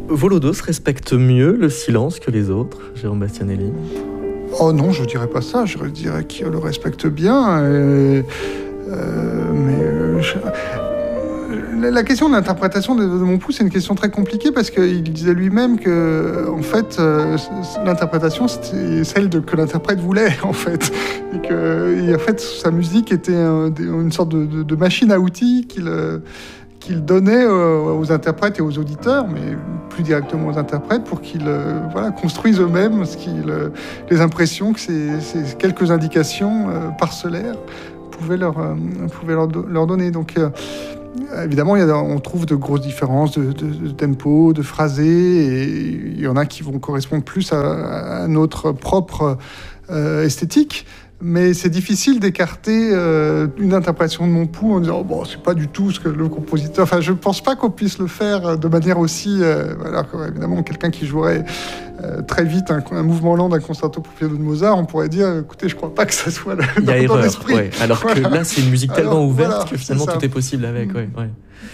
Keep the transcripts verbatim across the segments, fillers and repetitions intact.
Volodos respecte mieux le silence que les autres, Jérôme Bastianelli? Oh non, je dirais pas ça. Je dirais qu'il le respecte bien. Et, euh, mais euh, je... la question de l'interprétation de, de Montpou, c'est une question très compliquée parce qu'il disait lui-même que, en fait, euh, l'interprétation c'était celle de, que l'interprète voulait, en fait, et que, et en fait, sa musique était un, une sorte de, de, de machine à outils qu'il qu'il donnait aux, aux interprètes et aux auditeurs, mais plus directement aux interprètes, pour qu'ils euh, voilà, construisent eux-mêmes ce qu'ils, euh, les impressions que ces, ces quelques indications euh, parcellaires pouvaient leur, euh, pouvaient leur, leur donner. Donc, euh, évidemment, il y a, on trouve de grosses différences de, de, de tempo, de phrasé, et il y en a qui vont correspondre plus à, à notre propre euh, esthétique. Mais c'est difficile d'écarter euh, une interprétation de Montpou en disant oh, bon, c'est pas du tout ce que le compositeur. Enfin, je pense pas qu'on puisse le faire de manière aussi. Euh, alors évidemment, quelqu'un qui jouerait euh, très vite un, un mouvement lent d'un concerto pour piano de Mozart, on pourrait dire écoutez, je crois pas que ça soit le, il y a dans, erreur, dans l'esprit. Ouais. Alors que voilà. là, c'est une musique tellement alors, ouverte voilà, que finalement tout est possible avec. Ouais, ouais.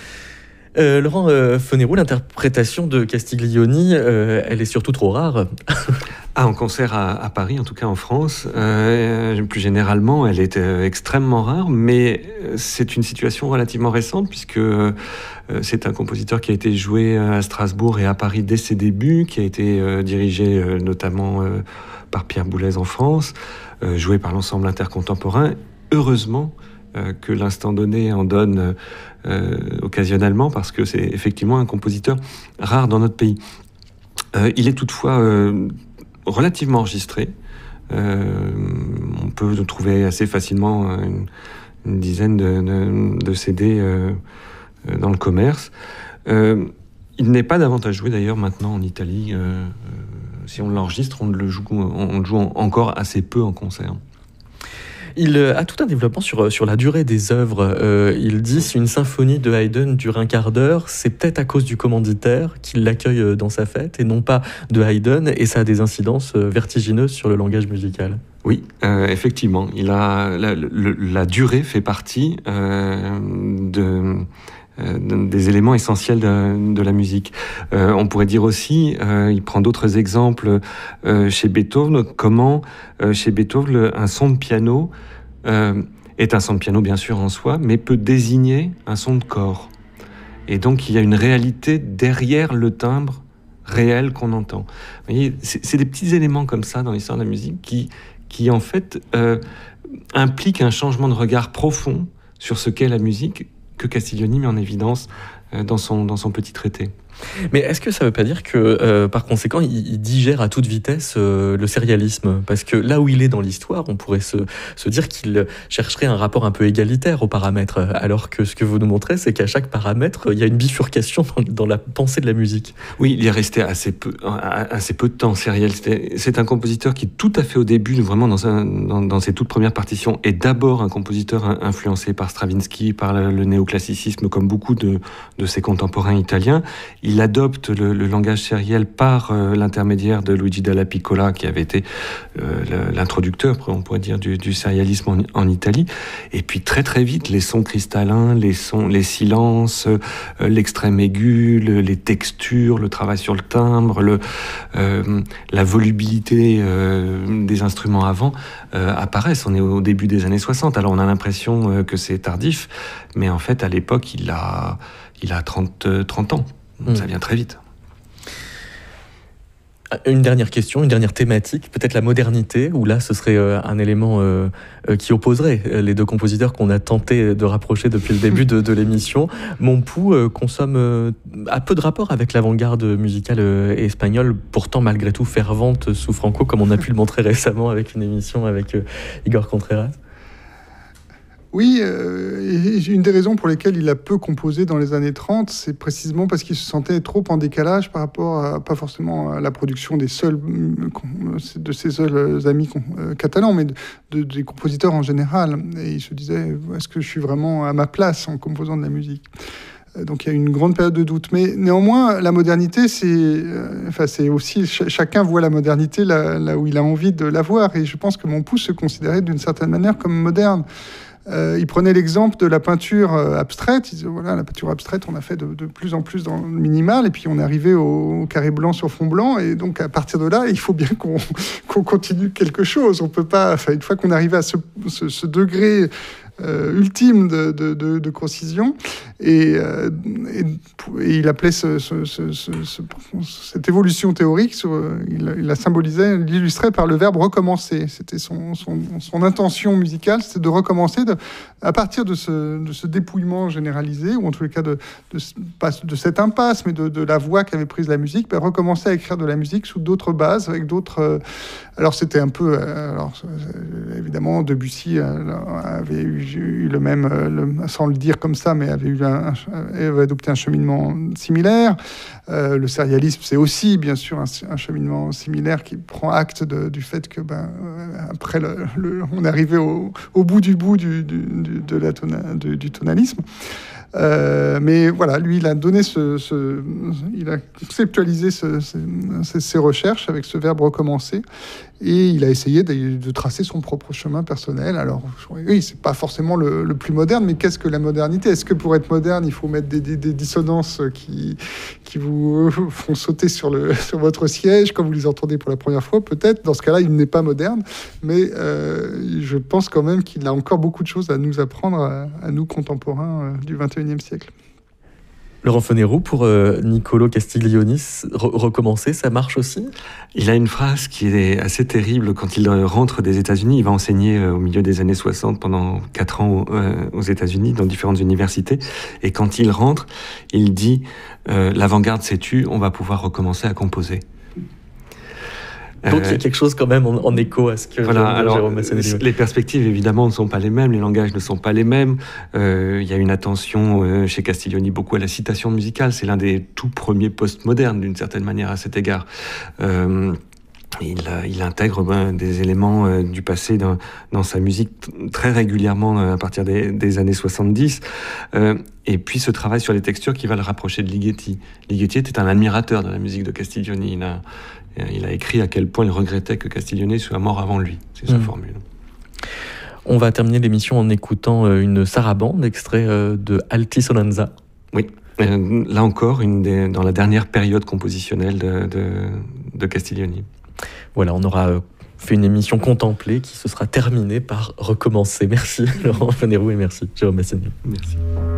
Euh, Laurent euh, Fonéroux, l'interprétation de Castiglioni, euh, elle est surtout trop rare. Ah, en concert à, à Paris, en tout cas en France, euh, plus généralement, elle est euh, extrêmement rare, mais c'est une situation relativement récente puisque euh, c'est un compositeur qui a été joué à Strasbourg et à Paris dès ses débuts, qui a été euh, dirigé euh, notamment euh, par Pierre Boulez en France, euh, joué par l'ensemble intercontemporain. Heureusement euh, que l'instant donné en donne euh, occasionnellement, parce que c'est effectivement un compositeur rare dans notre pays. Euh, il est toutefois euh, relativement enregistré. Euh, on peut le trouver assez facilement une, une dizaine de, de, de C D euh, dans le commerce. Euh, il n'est pas davantage joué d'ailleurs maintenant en Italie. Euh, si on l'enregistre, on le joue, on le joue encore assez peu en concert. Il a tout un développement sur, sur la durée des œuvres. Euh, il dit si une symphonie de Haydn dure un quart d'heure, c'est peut-être à cause du commanditaire qui l'accueille dans sa fête et non pas de Haydn, et ça a des incidences vertigineuses sur le langage musical. Oui, euh, effectivement. Il a, la, la, la durée fait partie euh, de... des éléments essentiels de, de la musique. Euh, on pourrait dire aussi, euh, il prend d'autres exemples euh, chez Beethoven, comment euh, chez Beethoven un son de piano euh, est un son de piano bien sûr en soi, mais peut désigner un son de corps. Et donc il y a une réalité derrière le timbre réel qu'on entend. Vous voyez, c'est, c'est des petits éléments comme ça dans l'histoire de la musique qui, qui en fait euh, impliquent un changement de regard profond sur ce qu'est la musique, que Castiglioni met en évidence euh, dans, son, dans son petit traité. Mais est-ce que ça ne veut pas dire que, euh, par conséquent, il, il digère à toute vitesse euh, le sérialisme? Parce que là où il est dans l'histoire, on pourrait se, se dire qu'il chercherait un rapport un peu égalitaire aux paramètres, alors que ce que vous nous montrez, c'est qu'à chaque paramètre, il y a une bifurcation dans, dans la pensée de la musique. Oui, il est resté assez peu, assez peu de temps sériel. C'était, c'est un compositeur qui, tout à fait au début, vraiment dans, un, dans, dans ses toutes premières partitions, est d'abord un compositeur influencé par Stravinsky, par le, le néoclassicisme, comme beaucoup de, de ses contemporains italiens. Il adopte le, le langage sériel par euh, l'intermédiaire de Luigi Dalla Piccola, qui avait été euh, l'introducteur, on pourrait dire, du, du sérialisme en, en Italie. Et puis très très vite, les sons cristallins, les sons, les silences, euh, l'extrême aigu, le, les textures, le travail sur le timbre, le, euh, la volubilité euh, des instruments avant euh, apparaissent. On est au début des années soixante. Alors on a l'impression euh, que c'est tardif, mais en fait à l'époque il a, il a trente, trente ans. Donc, mmh. Ça vient très vite. Une dernière question, une dernière thématique, peut-être la modernité, où là ce serait euh, un élément euh, euh, qui opposerait les deux compositeurs qu'on a tenté de rapprocher depuis le début de, de l'émission. Montpou euh, consomme euh, a peu de rapport avec l'avant-garde musicale euh, espagnole, pourtant malgré tout fervente sous Franco, comme on a pu le montrer récemment avec une émission avec euh, Igor Contreras. Oui, euh, et une des raisons pour lesquelles il a peu composé dans les années trente, c'est précisément parce qu'il se sentait trop en décalage par rapport à, pas forcément à la production des seuls, de ses seuls amis catalans, mais de, de, des compositeurs en général. Et il se disait, est-ce que je suis vraiment à ma place en composant de la musique ? Donc il y a une grande période de doute. Mais néanmoins, la modernité, c'est, euh, enfin, c'est aussi... Ch- chacun voit la modernité là, là où il a envie de la voir. Et je pense que Montpou se considérait d'une certaine manière comme moderne. Euh, il prenait l'exemple de la peinture abstraite. Il disait, voilà, la peinture abstraite, on a fait de, de plus en plus dans le minimal, et puis on est arrivé au, au carré blanc sur fond blanc, et donc à partir de là, il faut bien qu'on, qu'on continue quelque chose. On peut pas, enfin, une fois qu'on arrive à ce, ce, ce degré Euh, ultime de, de, de, de concision, et, euh, et, et il appelait ce, ce, ce, ce, ce, cette évolution théorique, sur, il, il la symbolisait, il l'illustrait par le verbe recommencer. C'était son, son, son intention musicale, c'était de recommencer de, à partir de ce, de ce dépouillement généralisé, ou en tous les cas de, de, pas de cette impasse, mais de, de la voie qu'avait prise la musique, ben recommencer à écrire de la musique sous d'autres bases, avec d'autres... Euh, alors c'était un peu... Euh, alors, évidemment, Debussy euh, avait eu eu le même, le, sans le dire comme ça, mais avait, eu un, avait adopté un cheminement similaire. Euh, le sérialisme, c'est aussi, bien sûr, un, un cheminement similaire qui prend acte de, du fait que, ben, après, le, le, on est arrivé au, au bout du bout du, du, du, de la tona, du, du tonalisme. Euh, mais voilà, lui, il a donné ce, ce il a conceptualisé ce, ce, ces, ces recherches avec ce verbe recommencer, et il a essayé de, de tracer son propre chemin personnel. Alors, oui, c'est pas forcément le, le plus moderne, mais qu'est-ce que la modernité ? Est-ce que pour être moderne, il faut mettre des, des, des dissonances qui, qui vous font sauter sur, le, sur votre siège quand vous les entendez pour la première fois ? Peut-être. Dans ce cas-là, il n'est pas moderne, mais euh, je pense quand même qu'il a encore beaucoup de choses à nous apprendre, à, à nous contemporains euh, du vingt et unième siècle. Laurent Fonéroux, pour euh, Niccolò Castiglioni, re- recommencer, ça marche aussi ? Il a une phrase qui est assez terrible. Quand il rentre des États-Unis, il va enseigner euh, au milieu des années soixante pendant quatre ans euh, aux États-Unis, dans différentes universités. Et quand il rentre, il dit euh, « L'avant-garde s'est tue, on va pouvoir recommencer à composer ». Donc il y a quelque chose quand même en, en écho à ce que voilà, alors, Jérôme Massanelli. Les perspectives évidemment ne sont pas les mêmes, les langages ne sont pas les mêmes. Euh, il y a une attention euh, chez Castiglioni beaucoup à la citation musicale. C'est l'un des tout premiers postmodernes d'une certaine manière à cet égard. Euh, Il, il intègre ben, des éléments euh, du passé dans, dans sa musique t- très régulièrement euh, à partir des, des années soixante-dix. Euh, et puis ce travail sur les textures qui va le rapprocher de Ligeti. Ligeti était un admirateur de la musique de Castiglioni. Il a, il a écrit à quel point il regrettait que Castiglioni soit mort avant lui. C'est sa mmh. formule. On va terminer l'émission en écoutant une sarabande, extrait de Altisonanza. Oui. Euh, là encore, une des, dans la dernière période compositionnelle de, de, de Castiglioni. Voilà, on aura fait une émission contemplée qui se sera terminée par recommencer. Merci Laurent Fonéroux et merci Jérôme Massanelli. Merci.